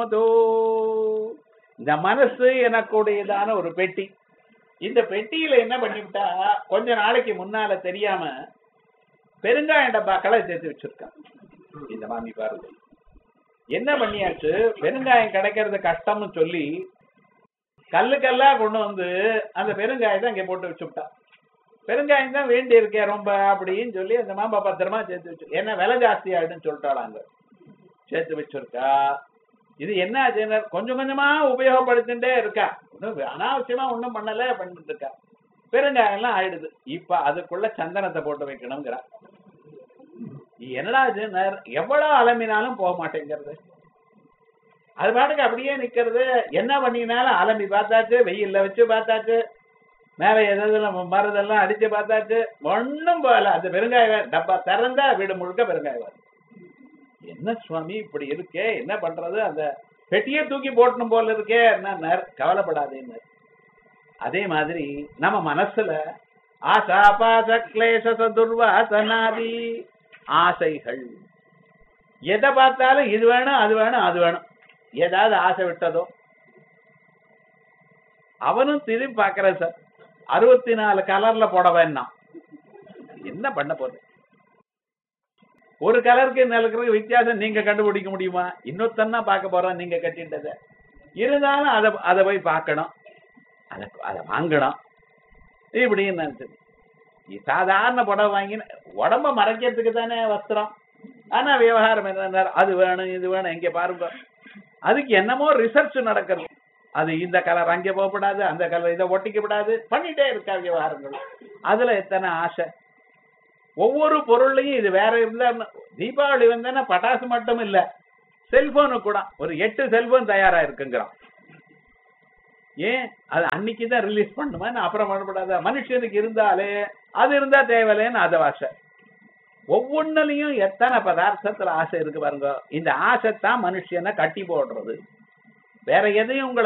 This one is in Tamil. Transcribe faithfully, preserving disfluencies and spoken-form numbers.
அதோ இந்த மனசு எனக்குடையதான ஒரு பெட்டி. இந்த பெட்டியில என்ன பண்ணிவிட்டா, கொஞ்ச நாளைக்கு முன்னால தெரியாம பெருங்காய டப்பாக்களை சேர்த்து வச்சிருக்கான் இந்த மாமி பாருங்க. என்ன பண்ணியாச்சு, பெருங்காயம் கிடைக்கிறது கஷ்டம்னு சொல்லி கல்லு கல்லா கொண்டு வந்து அந்த பெருங்காயத்தை அங்கே போட்டு வச்சுட்டா. பெருங்காயம் தான் வேண்டி இருக்கேன் ரொம்ப அப்படின்னு சொல்லி அந்த மாம்பா பத்திரமா சேர்த்து வச்சு, என்ன விலை ஜாஸ்தி ஆயிடுன்னு சொல்லிட்டாளாங்க, சேர்த்து வச்சிருக்கா. இது என்ன ஆச்சுன்னா கொஞ்சம் கொஞ்சமா உபயோகப்படுத்திட்டே இருக்கா, அனாவசியமா ஒன்றும் பண்ணல பண்ணிட்டு இருக்கா. பெருங்காயம் எல்லாம் ஆயிடுது. இப்ப அதுக்குள்ள சந்தனத்தை போட்டு வைக்கணுங்கிறா. என்னடா எவ்வளவு அலம்பினாலும் போக மாட்டேங்கிறது, அது பாட்டுக்கு அப்படியே நிக்கிறது. என்ன பண்ணினாலும் அலம்பி பார்த்தாச்சு, வெயில்ல வச்சு பார்த்தாச்சு, மேல எதாவது மருதெல்லாம் அடிச்சு பார்த்தாச்சு, ஒன்னும் போகல. அந்த பெருங்காய டப்பா திறந்தா வீடு முழுக்க பெருங்காயம். என்ன சுவாமி இப்படி இருக்கே, என்ன பண்றது, அந்த பெட்டியே தூக்கி போட்டணும் போல இருக்கே. என்ன கவலைப்படாதேன்னு. அதே மாதிரி நம்ம மனசுல ஆசா பாச கிளேச துர்வாசனாதி ஆசைகள், எதை பார்த்தாலும் இது வேணும் அது வேணும் அது வேணும், ஏதாவது ஆசை விட்டதோ அவனும் திரும்பி பார்க்கற சார். அறுபத்தி நாலு கலர்ல போட வேண்டாம், என்ன பண்ண போறது? ஒரு கலருக்கு நிலக்கு வித்தியாசம் நீங்க கண்டுபிடிக்க முடியுமா? இன்னொருத்தன்னா பார்க்க போறோம் நீங்க கட்டிட்டத. இருந்தாலும் அதை அதை போய் பார்க்கணும், அதை அதை வாங்கணும் இப்படின்னு நினைச்சது. சாதாரண புடவை வாங்கி உடம்ப மறைக்கிறதுக்கு தானே வஸ்திரம். ஆனா விவகாரம் என்ன, அது வேணும் இது வேணும். எங்க பாருங்க, அதுக்கு என்னமோ ரிசர்ச் நடக்கிறது. அது இந்த கலர் அங்கே போகப்படாது, அந்த கலர் இதை ஒட்டிக்கப்படாது, பண்ணிட்டே இருக்கா விவகாரங்கள். அதுல எத்தனை ஆசை. ஒவ்வொரு பொருள்லையும் இது வேற இருந்தா. தீபாவளி வந்தா பட்டாசு மட்டும் இல்ல, செல்போனு கூட ஒரு எட்டு செல்போன் தயாரா இருக்குங்கிறான். ஏன் அது அன்னைக்குதான் ரிலீஸ் பண்ணுமா, அப்புறம் பண்ணப்படாத? மனுஷனுக்கு இருந்தாலே அது இருந்தா தேவையில்லைன்னு அதை ஆசை. ஒவ்வொன்னுலயும் எத்தனை பதார்த்தத்துல ஆசை இருக்கு பாருங்க. இந்த ஆசைத்தான் மனுஷனை கட்டி போடுறது. வேற எதையும் உங்களை